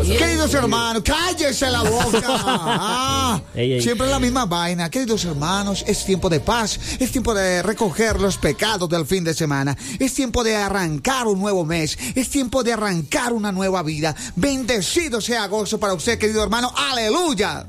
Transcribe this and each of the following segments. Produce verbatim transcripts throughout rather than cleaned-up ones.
Queridos hermanos, cállese la boca. Ah, ey, ey. Siempre la misma vaina. Queridos hermanos, es tiempo de paz. Es tiempo de recoger los pecados del fin de semana. Es tiempo de arrancar un nuevo mes. Es tiempo de arrancar una nueva vida. Bendecido sea agosto para usted, querido hermano. ¡Aleluya!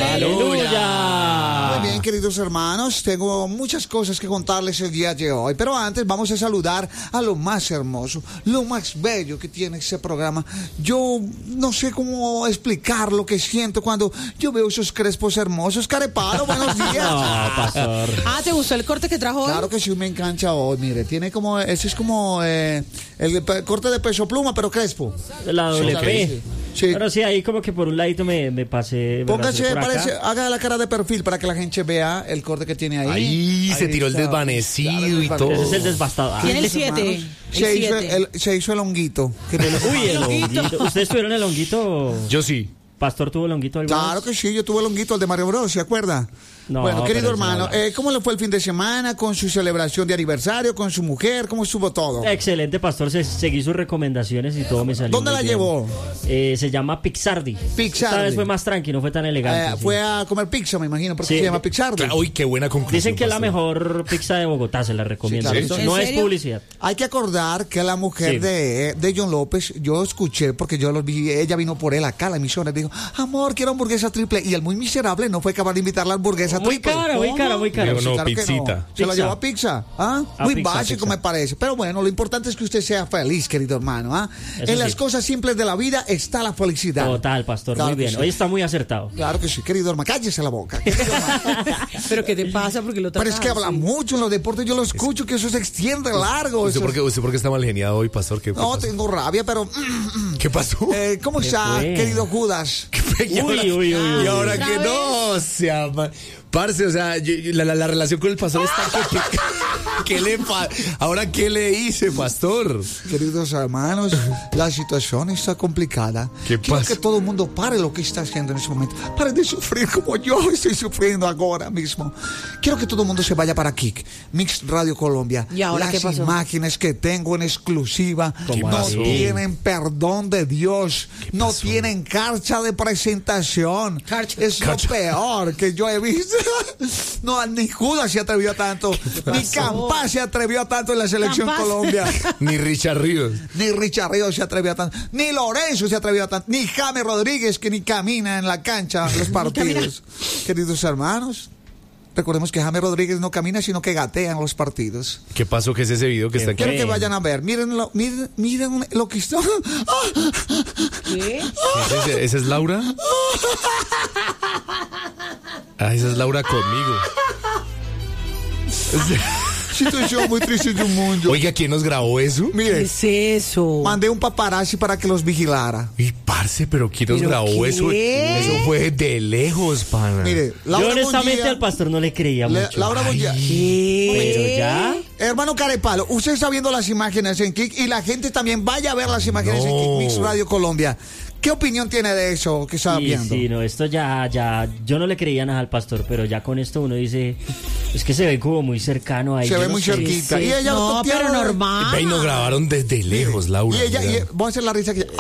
¡Aleluya! Muy bien, queridos hermanos, tengo muchas cosas que contarles el día de hoy, pero antes vamos a saludar a lo más hermoso, lo más bello que tiene ese programa. Yo no sé cómo explicar lo que siento cuando yo veo esos crespos hermosos. Carepalo, buenos días. No, pastor. Ah, ¿te gustó el corte que trajo hoy? Claro que sí, me encanta hoy, mire, tiene como, ese es como eh, el pe- corte de peso pluma, pero crespo. La doble Sí, P. sí. Sí. Pero sí, ahí como que por un ladito me, me pasé. me Póngase, rasé por acá. parece, haga la cara de perfil para que la gente vea el corte que tiene ahí. Ahí se tiró el está. desvanecido Claro, y todo. Ese es el desbastado. Ah. Tiene el Hermanos, siete. El Se hizo siete. el, se hizo el honguito. Que me lo- Uy, el El honguito. honguito. ¿Ustedes tuvieron el honguito? Yo sí. ¿Pastor tuvo el honguito alguna Claro vez? que sí, yo tuve el honguito, el de Mario Bros, ¿se acuerda? No, bueno, querido pero eso hermano, no. eh, ¿cómo le fue el fin de semana con su celebración de aniversario, con su mujer? ¿Cómo estuvo todo? Excelente, pastor. Se, seguí sus recomendaciones y todo me salió. ¿Dónde muy la bien. llevó? Eh, se llama Pixardi. Pixardi. Esta vez fue más tranqui, no fue tan elegante. Eh, sí. Fue a comer pizza, me imagino, porque Sí. se llama Pixardi. Claro, uy, qué buena conclusión. Dicen que es la pastor. mejor pizza de Bogotá, se la recomiendo. Sí, claro. Esto ¿En no es serio? publicidad. Hay que acordar que la mujer Sí. de, de John López, yo escuché, porque yo lo vi, ella vino por él acá a la emisora, dijo, amor, quiero hamburguesa triple. Y el muy miserable no fue capaz de invitar la hamburguesa Muy triple. cara, muy cara, muy cara. Digo, no, Claro que pizzita. Se la Pizza. llevó a pizza. ¿Ah? A Muy pizza, básico pizza. me parece. Pero bueno, lo importante es que usted sea feliz, querido hermano. ¿Ah? Eso En las sí. cosas simples de la vida está la felicidad. Total, pastor, Claro muy que bien. sí. Hoy está muy acertado. Claro que sí, querido hermano. Cállese la boca. querido hermano. ¿Pero qué te pasa? Porque lo Pero es que tratas, habla sí. mucho en los deportes. Yo lo escucho, que eso se extiende largo. ¿Usted eso por, es- qué, ¿Usted por qué está mal geniado hoy, pastor? ¿Qué, qué No, pasó? tengo rabia, pero... ¿Qué pasó? eh, ¿Cómo está, fue? querido Judas? Y ahora- Uy, uy, uy, uy. Y ahora ¿Otra que vez? no, se ama. Parce, o sea, yo- yo- la, la- la relación con el pastor está... ¿Qué, qué- qué le pa- Ahora, ¿qué le hice, pastor? Queridos hermanos, la situación está complicada. ¿Qué Quiero pasa? que todo el mundo pare lo que está haciendo en ese momento. Pare de sufrir como yo estoy sufriendo ahora mismo. Quiero que todo el mundo se vaya para Kik, Mix Radio Colombia. ¿Y ahora Las qué pasó? imágenes que tengo en exclusiva ¿Qué no pasó? tienen perdón de Dios. No pasó? tienen carcha de presentación. Carcha. Es lo peor que yo he visto. No, ni Judas se atrevió a tanto. Ni Campá se atrevió a tanto en la selección Campás. Colombia. Ni Richard Ríos. Ni Richard Ríos se atrevió a tanto, ni Lorenzo se atrevió a tanto, ni James Rodríguez, que ni camina en la cancha los partidos. Queridos hermanos, recordemos que James Rodríguez no camina, sino que gatea en los partidos. ¿Qué pasó? ¿Qué es ese video que está aquí? Quiero que Bueno. vayan a ver, miren lo, miren, miren lo que está. ¿Qué? ¿Ese- ese- ¿Esa es Laura? Ah, esa es Laura conmigo. Situación muy triste de un mundo. Oiga, ¿quién nos grabó eso? ¿Qué Mire, es eso? mandé un paparazzi para que los vigilara. Y parce, pero ¿quién nos ¿Pero grabó qué? eso? Eso fue de lejos, pana. Mire, Yo Laura honestamente Bonilla- al pastor no le creía Le- mucho. Laura Bonilla- ¿Qué? Pero ya. Hermano Carepalo, usted está viendo las imágenes en Kik y la gente también vaya a ver las imágenes en No. Kik Mix Radio Colombia. ¿Qué opinión tiene de eso que está Sí, viendo? sí, no, esto ya, ya, yo no le creía nada al pastor, pero ya con esto uno dice, es que se ve como muy cercano ahí. Se yo ve no muy sé. cerquita. Sí. Y ella No, tiene- pero normal. Ve, y nos grabaron desde lejos, Laura. Y ella, y, mira. voy a hacer la risa que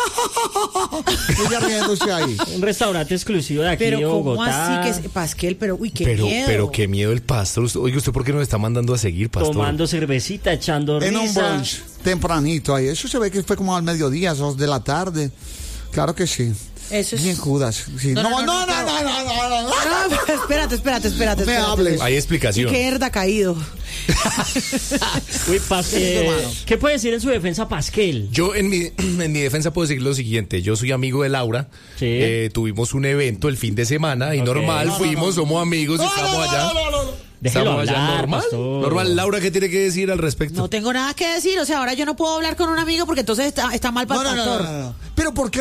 ella riéndose ahí. Un restaurante exclusivo de aquí de Pero ¿cómo Bogotá, así que es Pasquel? Pero uy, qué pero, miedo. pero qué miedo el pastor. Usted- Oiga, ¿usted por qué nos está mandando a seguir, pastor? tomando cervecita, echando En un risa. brunch tempranito ahí. Eso se ve que fue como al mediodía, dos de la tarde. Claro que sí. Eso es... Bien Judas. Sí. No, no, no, no, no, no, no, no, no. No, espérate, espérate, espérate. Me espérate. hables. Hay explicación. Qué herda caído. Uy, Pas- eh, hermano. ¿qué puede decir en su defensa Pasquel? Yo en mi, en mi defensa puedo decir lo siguiente, yo soy amigo de Laura, Sí. eh, tuvimos un evento el fin de semana y Ok. normal, No, no, fuimos, somos amigos y No, estamos no, no, allá. no, no, no. Déjelo Estamos allá hablar, normal. pastor. Normal, Laura, ¿qué tiene que decir al respecto? No tengo nada que decir. O sea, ahora yo no puedo hablar con un amigo porque entonces está, está mal para No, el no, no, pastor. no, no. Pero ¿por qué